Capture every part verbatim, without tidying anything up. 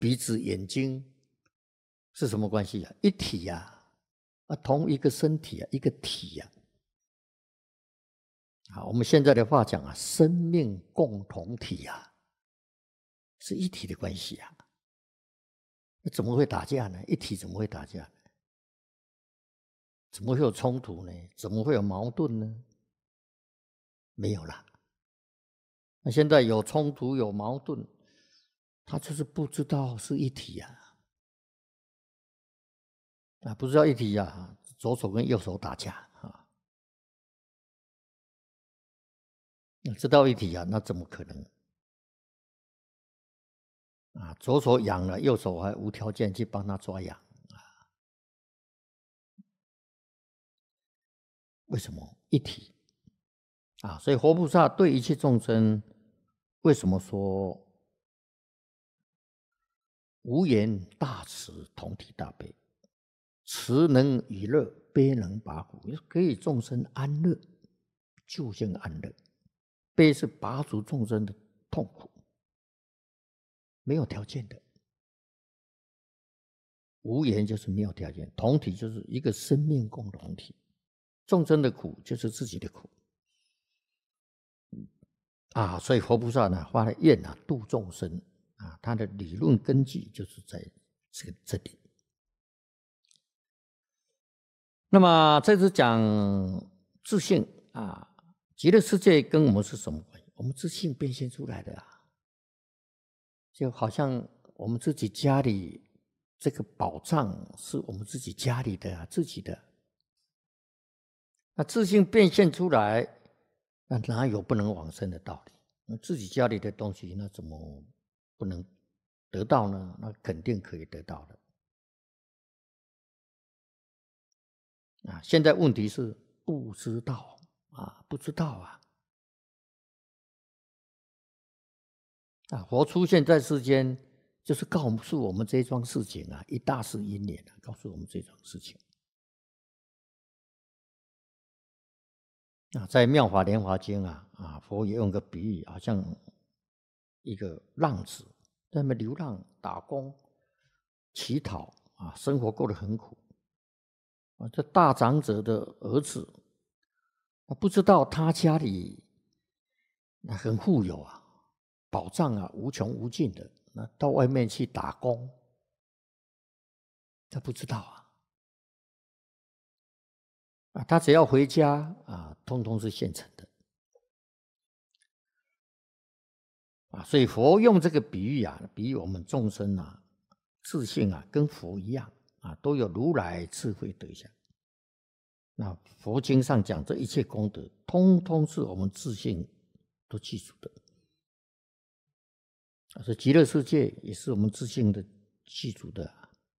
鼻子、眼睛是什么关系啊？一体呀、啊，啊，同一个身体啊，一个体呀、啊。好，我们现在的话讲啊，生命共同体啊，是一体的关系啊。那怎么会打架呢？一体怎么会打架呢？怎么会有冲突呢？怎么会有矛盾呢？没有啦。那现在有冲突有矛盾，他就是不知道是一体呀、啊，啊，不知道一体呀、啊，左手跟右手打架啊，知道一体呀、啊，那怎么可能？啊，左手痒了，右手还无条件去帮他抓痒啊？为什么一体？啊，所以活菩萨对一切众生，为什么说无言大慈，同体大悲，慈能以乐，悲能拔苦，给予众生安乐，究竟安乐。悲是拔除众生的痛苦，没有条件的。无言就是没有条件，同体就是一个生命共同体，众生的苦就是自己的苦。啊，所以佛菩萨呢发了愿啊，度众生啊，他的理论根基就是在这个这里。那么这次讲自性啊，极乐世界跟我们是什么关系？我们自性变现出来的啊，就好像我们自己家里这个宝藏是我们自己家里的啊，自己的。那自性变现出来，那哪有不能往生的道理？那自己家里的东西，那怎么不能得到呢？那肯定可以得到的。啊，现在问题是不知道啊，不知道啊。啊，佛出现在世间，就是告诉我们这桩事情啊，一大事因缘啊，告诉我们这桩事情。啊，在《妙法莲华经》啊，啊，佛也用个比喻，好像一个浪子在那边流浪、打工、乞讨啊，生活过得很苦。啊，这大长者的儿子，他不知道他家里那很富有啊，宝藏啊无穷无尽的，那到外面去打工，他不知道啊。啊，他只要回家啊，通通是现成的。啊，所以佛用这个比喻啊，比喻我们众生啊，自性啊，跟佛一样啊，都有如来智慧德相。那佛经上讲，这一切功德，通通是我们自性都记住的。啊，这极乐世界也是我们自性的记住的。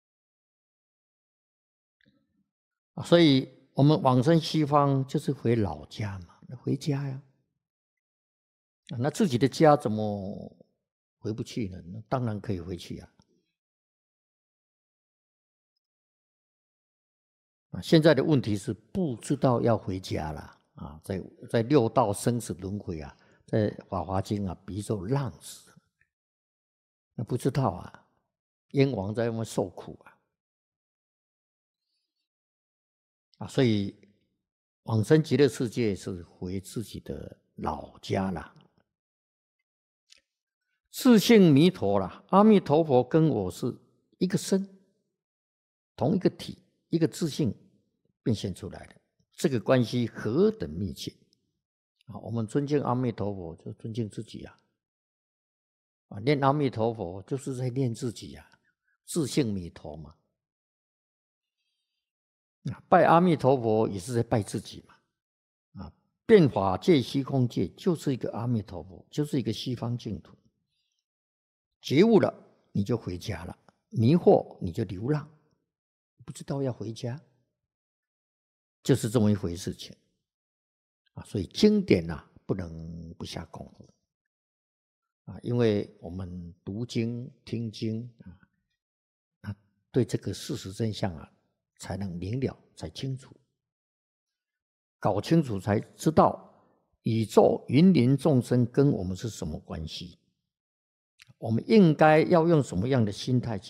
啊，所以我们往生西方就是回老家嘛，回家呀。啊，那自己的家怎么回不去呢？那当然可以回去啊。啊，现在的问题是不知道要回家了啊，在在六道生死轮回啊，在《法华经》啊，比作浪子，那不知道啊，冤枉在外面受苦啊，啊，所以往生极乐世界是回自己的老家啦。自性弥陀啦，阿弥陀佛跟我是一个身，同一个体，一个自性变现出来的，这个关系何等密切啊！我们尊敬阿弥陀佛，就尊敬自己啊！啊，念阿弥陀佛就是在念自己啊，自性弥陀嘛。啊，拜阿弥陀佛也是在拜自己嘛。啊，变法界、虚空界就是一个阿弥陀佛，就是一个西方净土。觉悟了，你就回家了；迷惑，你就流浪，不知道要回家，就是这么一回事情啊。所以经典啊，不能不下功夫啊，因为我们读经、听经啊，啊，对这个事实真相啊，才能明了，才清楚，搞清楚才知道宇宙芸芸众生跟我们是什么关系。 我们应该要用什么样的心态去